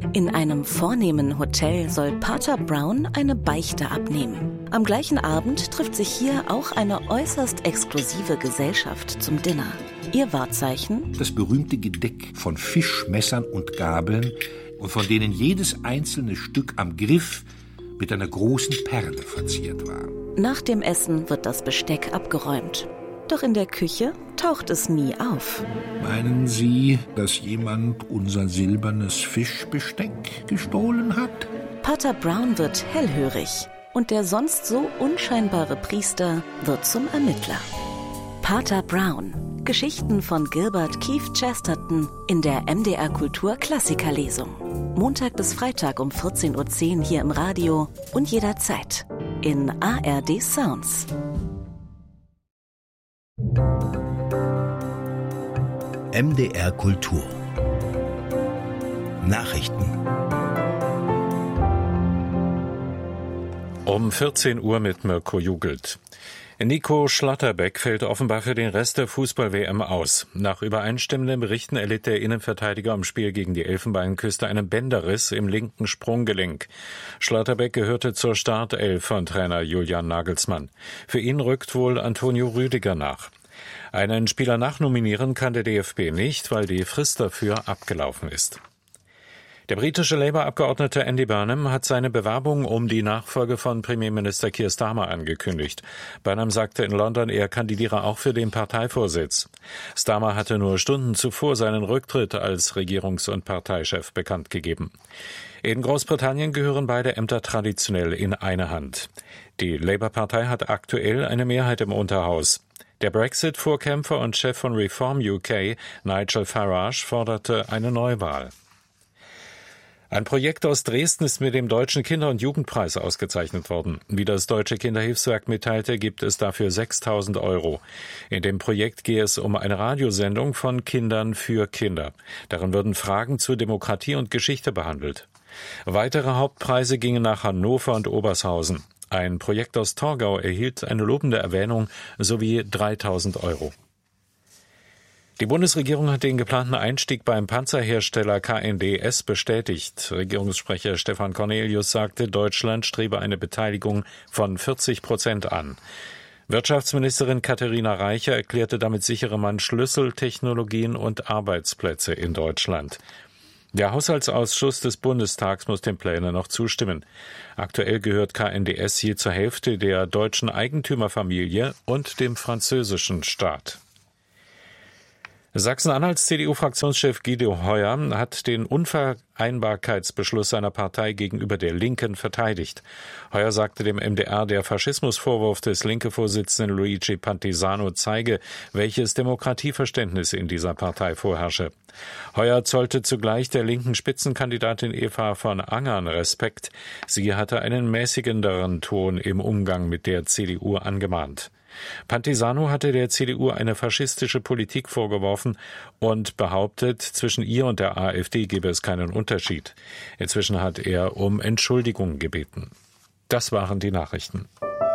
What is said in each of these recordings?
In einem vornehmen Hotel soll Pater Brown eine Beichte abnehmen. Am gleichen Abend trifft sich hier auch eine äußerst exklusive Gesellschaft zum Dinner. Ihr Wahrzeichen? Das berühmte Gedeck von Fischmessern und Gabeln, und von denen jedes einzelne Stück am Griff mit einer großen Perle verziert war. Nach dem Essen wird das Besteck abgeräumt. Doch in der Küche taucht es nie auf. Meinen Sie, dass jemand unser silbernes Fischbesteck gestohlen hat? Pater Brown wird hellhörig und der sonst so unscheinbare Priester wird zum Ermittler. Pater Brown. Geschichten von Gilbert Keith Chesterton in der MDR Kultur Klassikerlesung. Montag bis Freitag um 14:10 Uhr hier im Radio und jederzeit in ARD Sounds. MDR Kultur Nachrichten um 14 Uhr mit Mirko Jugelt. Nico Schlotterbeck fällt offenbar für den Rest der Fußball-WM aus. Nach übereinstimmenden Berichten erlitt der Innenverteidiger im Spiel gegen die Elfenbeinküste einen Bänderriss im linken Sprunggelenk. Schlotterbeck gehörte zur Startelf von Trainer Julian Nagelsmann. Für ihn rückt wohl Antonio Rüdiger nach. Einen Spieler nachnominieren kann der DFB nicht, weil die Frist dafür abgelaufen ist. Der britische Labour-Abgeordnete Andy Burnham hat seine Bewerbung um die Nachfolge von Premierminister Keir Starmer angekündigt. Burnham sagte in London, er kandidiere auch für den Parteivorsitz. Starmer hatte nur Stunden zuvor seinen Rücktritt als Regierungs- und Parteichef bekannt gegeben. In Großbritannien gehören beide Ämter traditionell in eine Hand. Die Labour-Partei hat aktuell eine Mehrheit im Unterhaus. Der Brexit-Vorkämpfer und Chef von Reform UK, Nigel Farage, forderte eine Neuwahl. Ein Projekt aus Dresden ist mit dem Deutschen Kinder- und Jugendpreis ausgezeichnet worden. Wie das Deutsche Kinderhilfswerk mitteilte, gibt es dafür 6.000 €. In dem Projekt gehe es um eine Radiosendung von Kindern für Kinder. Darin würden Fragen zu Demokratie und Geschichte behandelt. Weitere Hauptpreise gingen nach Hannover und Obershausen. Ein Projekt aus Torgau erhielt eine lobende Erwähnung sowie 3.000 €. Die Bundesregierung hat den geplanten Einstieg beim Panzerhersteller KNDS bestätigt. Regierungssprecher Stefan Cornelius sagte, Deutschland strebe eine Beteiligung von 40% an. Wirtschaftsministerin Katharina Reiche erklärte, damit sichere man Schlüsseltechnologien und Arbeitsplätze in Deutschland. Der Haushaltsausschuss des Bundestags muss den Plänen noch zustimmen. Aktuell gehört KNDS je zur Hälfte der deutschen Eigentümerfamilie und dem französischen Staat. Sachsen-Anhalts CDU-Fraktionschef Guido Heuer hat den Unvereinbarkeitsbeschluss seiner Partei gegenüber der Linken verteidigt. Heuer sagte dem MDR, der Faschismusvorwurf des Linke-Vorsitzenden Luigi Pantisano zeige, welches Demokratieverständnis in dieser Partei vorherrsche. Heuer zollte zugleich der linken Spitzenkandidatin Eva von Angern Respekt. Sie hatte einen mäßigenderen Ton im Umgang mit der CDU angemahnt. Pantisano hatte der CDU eine faschistische Politik vorgeworfen und behauptet, zwischen ihr und der AfD gebe es keinen Unterschied. Inzwischen hat er um Entschuldigung gebeten. Das waren die Nachrichten.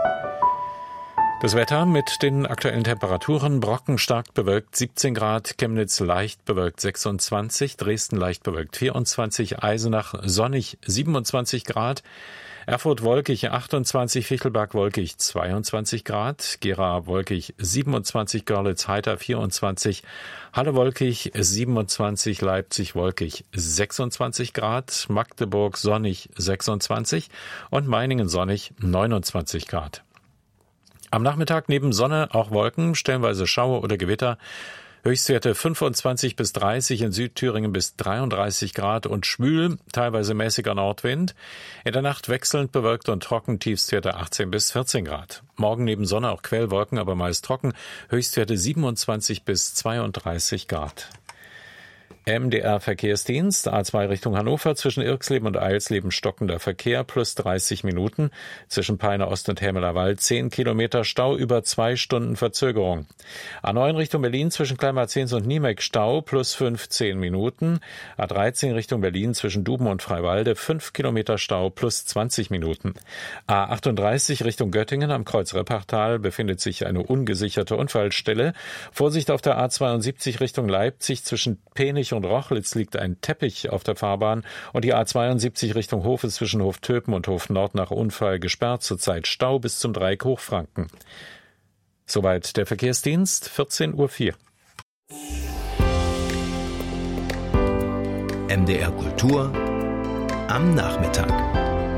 Das Wetter mit den aktuellen Temperaturen: Brocken stark bewölkt 17 Grad, Chemnitz leicht bewölkt 26, Dresden leicht bewölkt 24, Eisenach sonnig 27 Grad, Erfurt wolkig 28, Fichtelberg wolkig 22 Grad, Gera wolkig 27, Görlitz heiter 24, Halle wolkig 27, Leipzig wolkig 26 Grad, Magdeburg sonnig 26 und Meiningen sonnig 29 Grad. Am Nachmittag neben Sonne auch Wolken, stellenweise Schauer oder Gewitter. Höchstwerte 25 bis 30, in Südthüringen bis 33 Grad und schwül, teilweise mäßiger Nordwind. In der Nacht wechselnd bewölkt und trocken, Tiefstwerte 18 bis 14 Grad. Morgen neben Sonne auch Quellwolken, aber meist trocken, Höchstwerte 27 bis 32 Grad. MDR Verkehrsdienst, A2 Richtung Hannover, zwischen Irxleben und Eilsleben stockender Verkehr, plus 30 Minuten. Zwischen Peine Ost und Hämelerwald 10 Kilometer Stau, über 2 Stunden Verzögerung. A9 Richtung Berlin, zwischen Kleinmarzens und Niemek Stau, plus 15 Minuten. A13 Richtung Berlin, zwischen Duben und Freiwalde 5 Kilometer Stau, plus 20 Minuten. A38 Richtung Göttingen, am Kreuz Reppachtal befindet sich eine ungesicherte Unfallstelle. Vorsicht auf der A72 Richtung Leipzig, zwischen Penich und Rochlitz liegt ein Teppich auf der Fahrbahn und die A72 Richtung Hof ist zwischen Hoftöpen und Hof Nord nach Unfall gesperrt. Zurzeit Stau bis zum Dreieck Hochfranken. Soweit der Verkehrsdienst, 14:04 Uhr. MDR Kultur am Nachmittag.